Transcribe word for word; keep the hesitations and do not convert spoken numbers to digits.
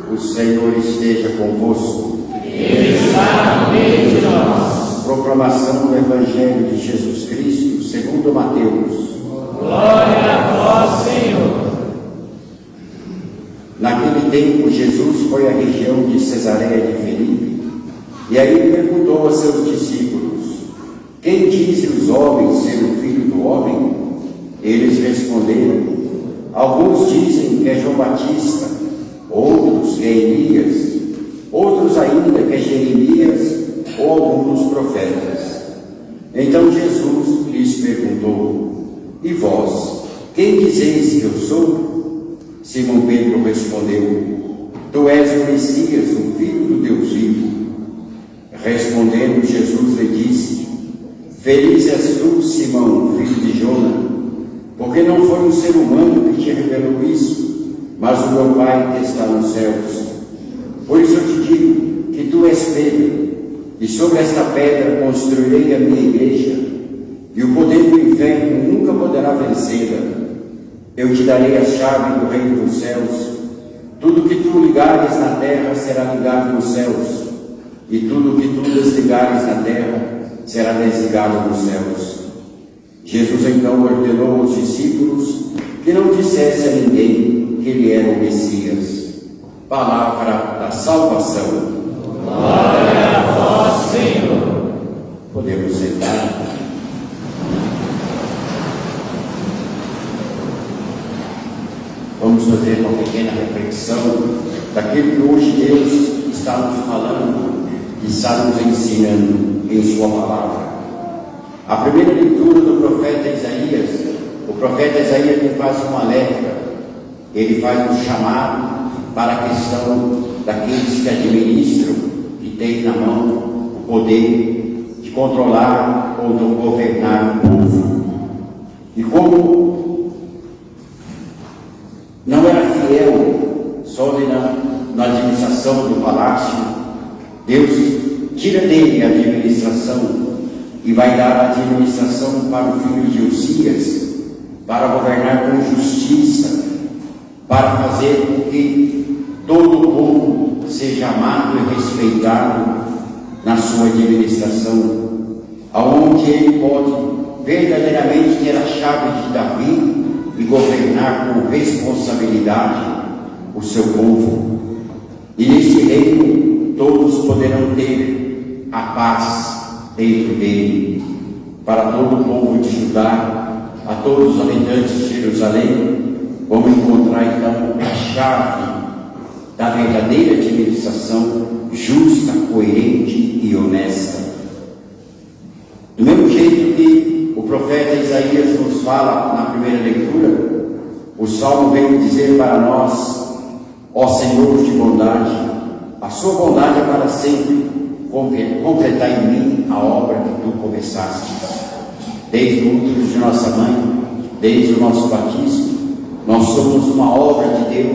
O Senhor esteja convosco. Ele está no meio de nós. Proclamação do Evangelho de Jesus Cristo segundo Mateus. Glória a vós, Senhor. Naquele tempo, Jesus foi à região de Cesareia de Filipe, e aí perguntou a seus discípulos: quem dizem os homens ser o Filho do Homem? Eles responderam: alguns dizem que é João Batista, outros que é Elias, outros ainda que é Jeremias ou algum dos profetas. Então Jesus lhes perguntou: e vós, quem dizeis que eu sou? Simão Pedro respondeu: tu és o Messias, o Filho do Deus vivo. Respondendo, Jesus lhe disse: feliz és tu, Simão, filho de Jona, porque não foi um ser humano que te revelou isso, mas o meu Pai que está nos céus. Por isso eu te digo que tu és Pedro, e sobre esta pedra construirei a minha igreja, e o poder do inferno nunca poderá vencê-la. Eu te darei a chave do reino dos céus. Tudo que tu ligares na terra será ligado nos céus, e tudo que tu desligares na terra será desligado nos céus. Jesus então ordenou aos discípulos que não dissesse a ninguém que ele era o Messias. Palavra da salvação. Glória a vós, Senhor. Podemos sentar. Vamos fazer uma pequena reflexão daquilo que hoje Deus está nos falando e está nos ensinando em sua palavra. A primeira leitura do profeta Isaías, o profeta Isaías ele faz um alerta, ele faz um chamado para a questão daqueles que administram, que têm na mão o poder de controlar ou de governar o povo. E como não era fiel só na, na administração do palácio, Deus tira dele a administração e vai dar a administração para o filho de Uzias, para governar com justiça, para fazer com que todo o povo seja amado e respeitado na sua administração, aonde ele pode verdadeiramente ter a chave de Davi e governar com responsabilidade o seu povo. E neste reino todos poderão ter a paz dentro dele. Para todo o povo de Judá, a todos os habitantes de Jerusalém, vamos encontrar então a chave da verdadeira administração justa, coerente e honesta. Do mesmo jeito que o profeta Isaías nos fala na primeira leitura, o Salmo veio dizer para nós: ó Senhor de bondade, a sua bondade é para sempre, completar em mim a obra que tu começaste. Desde o útero de nossa mãe, desde o nosso batismo, nós somos uma obra de Deus